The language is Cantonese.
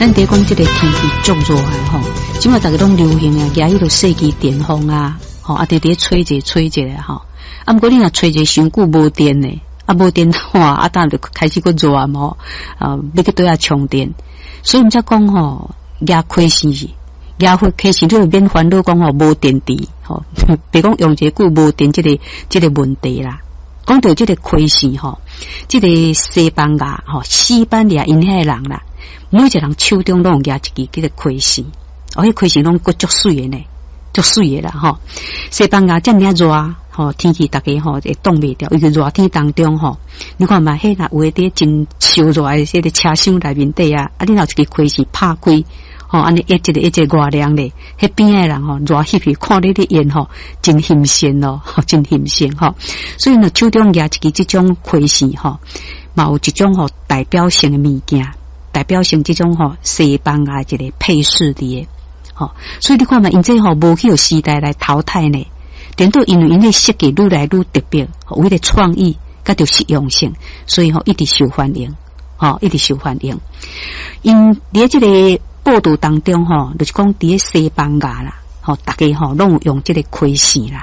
咱伫讲即个天气足热啊吼，即马大家拢流行啊，举迄个世纪电风啊，吼啊，直直吹者啊吼。啊，毋过你若吹者伤久无电呢，啊无电话啊，当然就开始个热啊吼，要去对啊充电。所以毋则讲吼，举开始，举会开始你就免烦恼讲吼无电池吼，别讲用一个久无电即个问题啦。讲到即个开始吼，即个西班牙吼，西班牙因遐人啦。每一个人手中拢有举一支叫做开始，迄开始拢足水的呢，足水的啦吼。西班牙遮尔热吼，天气大家吼会冻袂掉，伊个热天当中吼，你看嘛，迄若有伫真烧热的迄个车厢内面底啊，你若一支开始拍开，吼，安尼一个外凉咧，迄边的人吼热翕翕看你咧演吼，真新鲜咯，真新鲜吼。所以呢，手中举一支即种开始吼，嘛有一种吼代表性的物件。代表性这种吼西班牙一个配饰的，吼，所以你看嘛，因这吼无去有时代来淘汰呢，等到因为因个设计愈来愈特别，有迄个创意，甲着实用性，所以吼一直受欢迎，吼一直受欢迎。因伫这个报道当中吼，就是讲伫西班牙啦，吼大家吼拢有用这个开始啦。